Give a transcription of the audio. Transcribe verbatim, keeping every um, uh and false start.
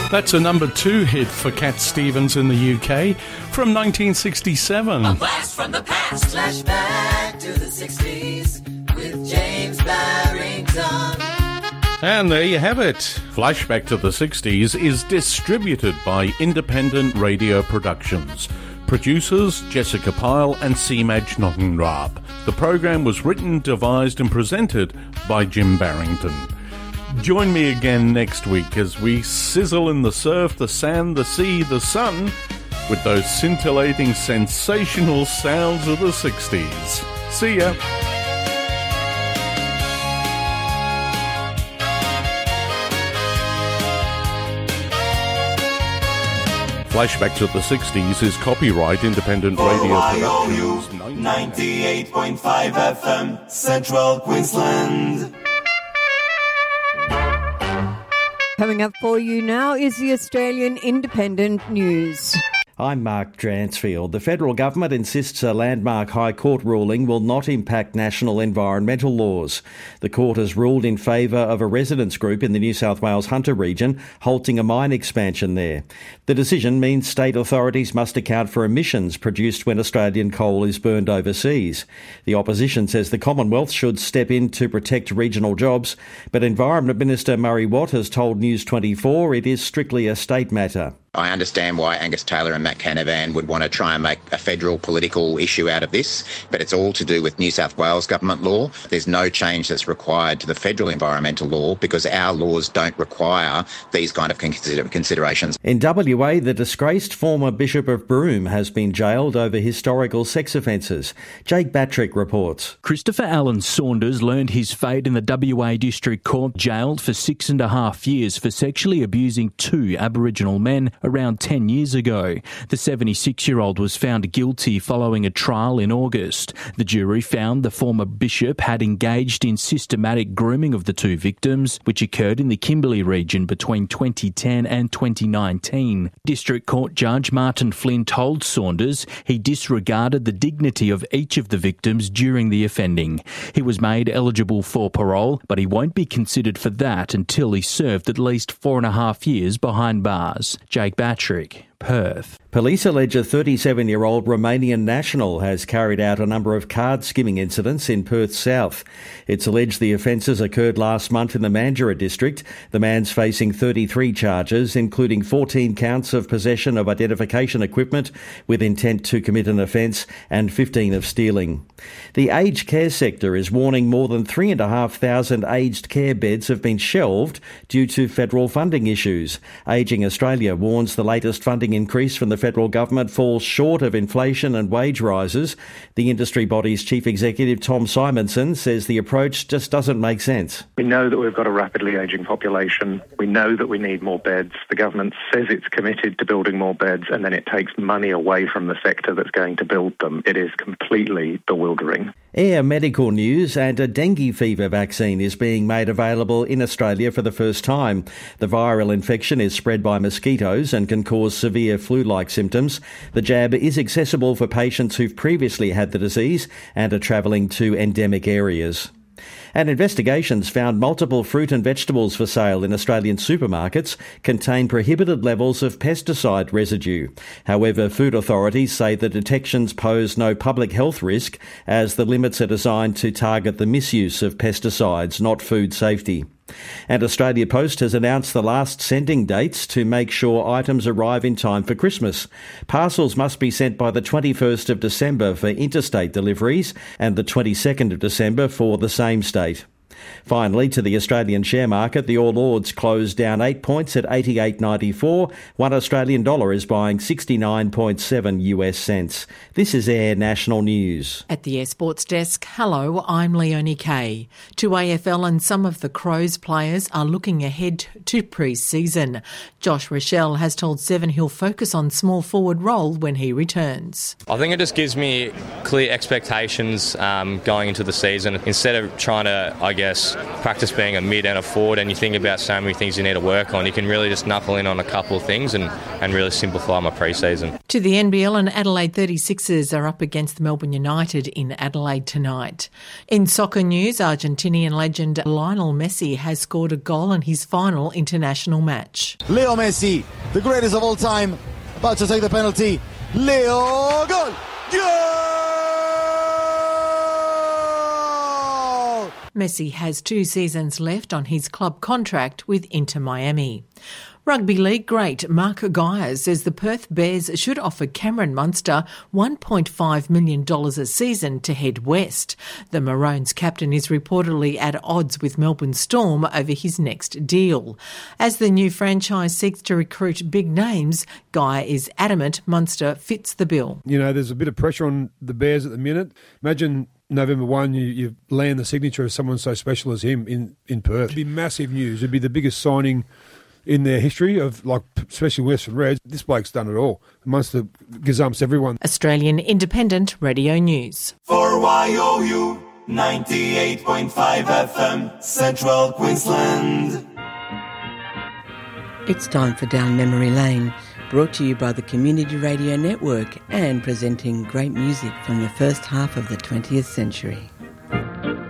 That's a number two hit for Cat Stevens in the U K from nineteen sixty-seven. A blast from the past, flashback to the sixties with James Barrington. And there you have it. Flashback to the sixties is distributed by Independent Radio Productions. Producers Jessica Pyle and Seemaj Nottenrab. The program was written, devised and presented by Jim Barrington. Join me again next week as we sizzle in the surf, the sand, the sea, the sun with those scintillating, sensational sounds of the sixties. See ya! Flashback to the sixties is copyright Independent Radio Productions. ninety-eight point five F M, Central Queensland. Coming up for you now is the Australian Independent News. I'm Mark Dransfield. The federal government insists a landmark High Court ruling will not impact national environmental laws. The court has ruled in favour of a residents group in the New South Wales Hunter region halting a mine expansion there. The decision means state authorities must account for emissions produced when Australian coal is burned overseas. The opposition says the Commonwealth should step in to protect regional jobs, but Environment Minister Murray Watt has told News twenty-four it is strictly a state matter. I understand why Angus Taylor and Matt Canavan would want to try and make a federal political issue out of this, but it's all to do with New South Wales government law. There's no change that's required to the federal environmental law because our laws don't require these kind of consider- considerations. In W A, the disgraced former Bishop of Broome has been jailed over historical sex offences. Jake Batrick reports. Christopher Allen Saunders learned his fate in the W A District Court, jailed for six and a half years for sexually abusing two Aboriginal men around ten years ago. The seventy-six-year-old was found guilty following a trial in August. The jury found the former bishop had engaged in systematic grooming of the two victims, which occurred in the Kimberley region between twenty ten and twenty nineteen. District Court Judge Martin Flynn told Saunders he disregarded the dignity of each of the victims during the offending. He was made eligible for parole, but he won't be considered for that until he served at least four and a half years behind bars. Jake Batrick, Perth. Police allege a thirty-seven-year-old Romanian national has carried out a number of card skimming incidents in Perth South. It's alleged the offences occurred last month in the Mandurah district. The man's facing thirty-three charges, including fourteen counts of possession of identification equipment with intent to commit an offence and fifteen of stealing. The aged care sector is warning more than three thousand five hundred aged care beds have been shelved due to federal funding issues. Ageing Australia warns the latest funding increase from the federal government falls short of inflation and wage rises. The industry body's chief executive, Tom Simonson, says the approach just doesn't make sense. We know that we've got a rapidly ageing population. We know that we need more beds. The government says it's committed to building more beds, and then it takes money away from the sector that's going to build them. It is completely bewildering. Air medical news, and a dengue fever vaccine is being made available in Australia for the first time. The viral infection is spread by mosquitoes and can cause severe flu-like symptoms. The jab is accessible for patients who've previously had the disease and are travelling to endemic areas. And investigations found multiple fruit and vegetables for sale in Australian supermarkets contain prohibited levels of pesticide residue. However, food authorities say the detections pose no public health risk as the limits are designed to target the misuse of pesticides, not food safety. And Australia Post has announced the last sending dates to make sure items arrive in time for Christmas. Parcels must be sent by the twenty-first of December for interstate deliveries and the twenty-second of December for the same state. Finally, to the Australian share market, the All Ords closed down eight points at eighty-eight ninety-four. One Australian dollar is buying sixty-nine point seven US cents. This is Air National News. At the Air Sports Desk, hello, I'm Leonie Kay. To A F L and some of the Crows players are looking ahead to pre-season. Josh Rochelle has told Seven he'll focus on small forward role when he returns. I think it just gives me clear expectations um, going into the season. Instead of trying to, I guess, guess, practice being a mid and a forward, and you think about so many things you need to work on, you can really just knuckle in on a couple of things and, and really simplify my pre-season. To the N B L, and Adelaide thirty-sixers are up against Melbourne United in Adelaide tonight. In soccer news, Argentinian legend Lionel Messi has scored a goal in his final international match. Leo Messi, the greatest of all time, about to take the penalty. Leo, goal! Goal! Messi has two seasons left on his club contract with Inter Miami. Rugby League great Mark Geyer says the Perth Bears should offer Cameron Munster one point five million dollars a season to head west. The Maroons captain is reportedly at odds with Melbourne Storm over his next deal. As the new franchise seeks to recruit big names, Geyer is adamant Munster fits the bill. You know, there's a bit of pressure on the Bears at the minute. Imagine November first, you, you land the signature of someone so special as him in, in Perth. It'd be massive news. It'd be the biggest signing in their history of, like, especially Western Reds. This bloke's done it all. Munster gazumps everyone. Australian Independent Radio News. For Y O U ninety-eight point five F M, Central Queensland. It's time for Down Memory Lane, brought to you by the Community Radio Network and presenting great music from the first half of the twentieth century.